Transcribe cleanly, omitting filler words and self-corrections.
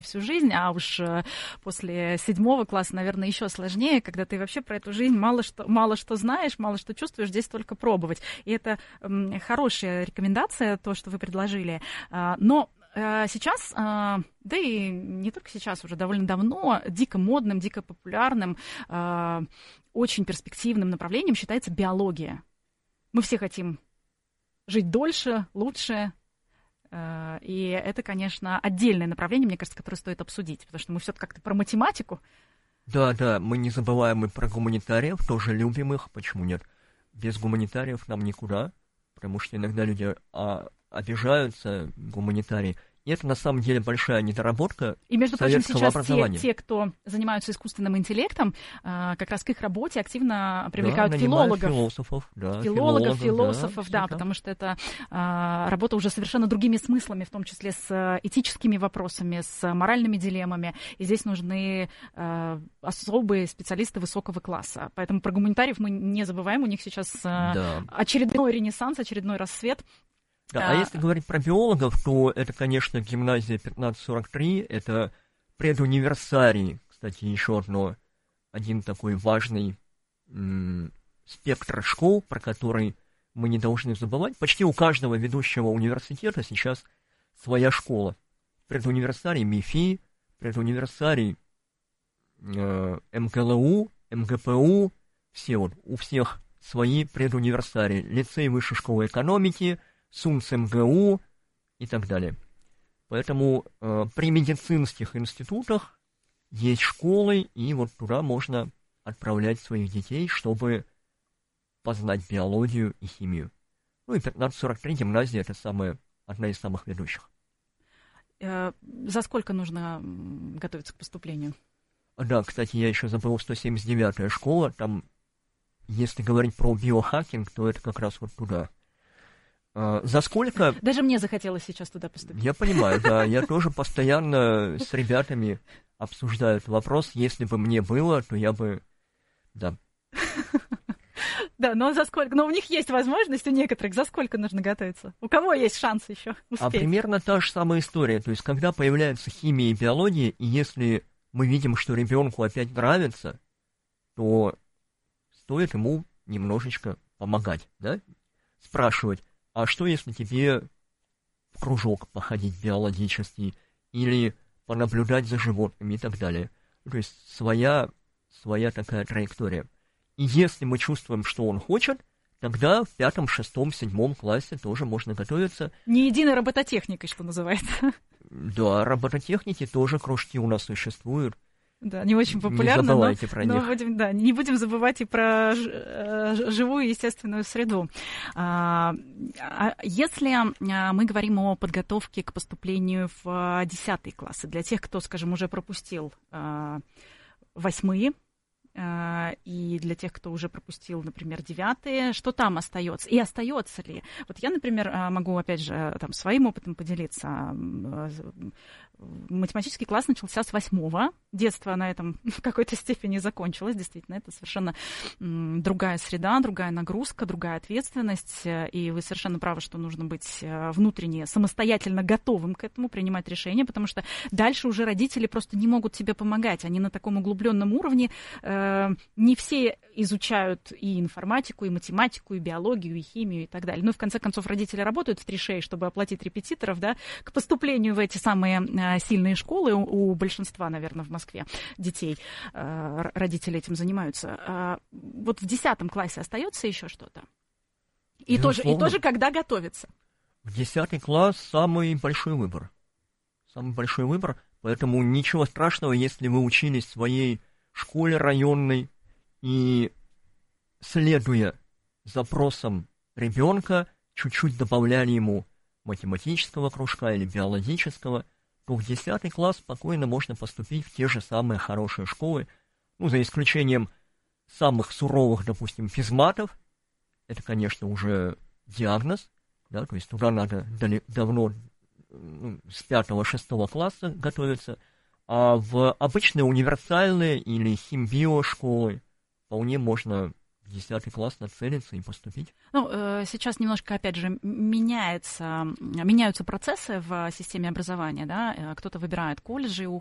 всю жизнь, а уж после 7 класса, наверное, еще сложнее, когда ты вообще про эту жизнь мало что знаешь, мало что чувствуешь, здесь только пробовать. И это хорошая рекомендация, то, что вы предложили. Но сейчас, да и не только сейчас, уже довольно давно, дико модным, дико популярным, очень перспективным направлением считается биология. Мы все хотим жить дольше, лучше. И это, конечно, отдельное направление, мне кажется, которое стоит обсудить, потому что мы все-таки как-то про математику. Да, мы не забываем и про гуманитариев, тоже любим их, почему нет? Без гуманитариев нам никуда, потому что иногда люди обижаются, гуманитарии. И это, на самом деле, большая недоработка и, между прочим, сейчас образования. те, кто занимаются искусственным интеллектом, как раз к их работе активно привлекают филологов. Философов, да, потому что это работа уже совершенно другими смыслами, в том числе с этическими вопросами, с моральными дилеммами. И здесь нужны особые специалисты высокого класса. Поэтому про гуманитариев мы не забываем, у них сейчас очередной ренессанс, очередной рассвет. Да, а если говорить про биологов, то это, конечно, гимназия 1543, это предуниверсарий, кстати, еще один такой важный спектр школ, про который мы не должны забывать. Почти у каждого ведущего университета сейчас своя школа. Предуниверсарий МИФИ, предуниверсарий МГЛУ, МГПУ, у всех свои предуниверсарии. Лицей высшей школы экономики, СУНС МГУ и так далее. Поэтому при медицинских институтах есть школы, и вот туда можно отправлять своих детей, чтобы познать биологию и химию. Ну и 1543 гимназия — это одна из самых ведущих. За сколько нужно готовиться к поступлению? Да, кстати, я еще забыл, 179-я школа, там, если говорить про биохакинг, то это как раз вот туда. За сколько... Даже мне захотелось сейчас туда поступить. Я понимаю, да. Я тоже постоянно с ребятами обсуждаю этот вопрос. Если бы мне было, то я бы... Да. Да, но за сколько? Но у них есть возможность, у некоторых. За сколько нужно готовиться? У кого есть шанс еще успеть? А примерно та же самая история. То есть, когда появляется химия и биология, и если мы видим, что ребенку опять нравится, то стоит ему немножечко помогать, да? Спрашивать, а что, если тебе в кружок походить биологический или понаблюдать за животными и так далее? То есть своя такая траектория. И если мы чувствуем, что он хочет, тогда в 5, 6, 7 классе тоже можно готовиться. Не единой робототехникой, что называется. Да, робототехники тоже кружки у нас существуют. Да, не очень популярно, не забывайте про них. Не будем забывать и про живую естественную среду. Если мы говорим о подготовке к поступлению в 10 классы, для тех, кто, скажем, уже пропустил 8 и для тех, кто уже пропустил, например, 9, что там остается? И остается ли? Вот я, например, могу, опять же, там, своим опытом поделиться. Математический класс начался с 8. Детство на этом в какой-то степени закончилось. Действительно, это совершенно другая среда, другая нагрузка, другая ответственность. И вы совершенно правы, что нужно быть внутренне самостоятельно готовым к этому, принимать решения, потому что дальше уже родители просто не могут тебе помогать. Они на таком углубленном уровне. Не все изучают и информатику, и математику, и биологию, и химию, и так далее. Ну и в конце концов родители работают в 3 шеи, чтобы оплатить репетиторов, да, к поступлению в эти самые сильные школы. У большинства, наверное, в Москве детей родители этим занимаются. Вот в 10 классе остается еще что-то? И тоже когда готовиться? В 10 класс самый большой выбор. Самый большой выбор, поэтому ничего страшного, если вы учились в своей школе районной и, следуя запросам ребенка, чуть-чуть добавляли ему математического кружка или биологического, то в 10 класс спокойно можно поступить в те же самые хорошие школы, ну, за исключением самых суровых, допустим, физматов. Это, конечно, уже диагноз, да, то есть туда надо давно с 5-6 класса готовиться. А в обычные универсальные или химбио школы вполне можно в 10 класс нацелиться и поступить? Ну, сейчас немножко, опять же, меняются процессы в системе образования, да, кто-то выбирает колледжи,